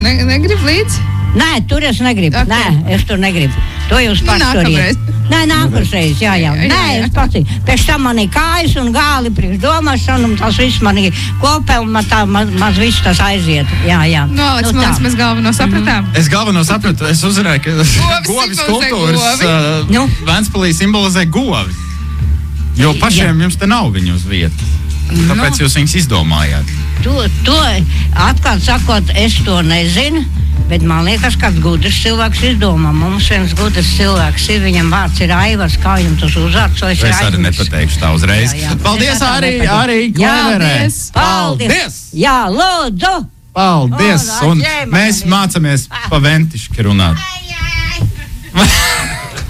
Negrib līdzi? Nē, tur es negribu. Okay. Nē, es tur negribu. To jūs pats turiet. Nē, nākamreiz, jā. Nē, es pats. Pēc tam man ir kājas un gāli priekš domāšanu, un tas viss man ir kopē, un man tā maz viss tas aiziet. Jā. Nu, Aleks, man liekas, mēs galveno sapratām. Es galveno sapratu, es uzvarēju, ka govis kultūras Ventspilī simbolizē govi. Jo pašiem jums te nav viņu uz vietas. Tāpēc jūs viņus izdomājāt. To atklāt sakot, es to nezinu. Bet man liekas, kāds gudrs cilvēks izdomā. Mums viens gudrs cilvēks ir, viņam vārds ir Aivars, kā jums tas uzvārds? Es arī nepateikšu tā uzreiz. Jā. Paldies arī Kleverē. Paldies! Jā, lūdzu! Paldies! Un mēs mācāmies pa ventišķi runāt.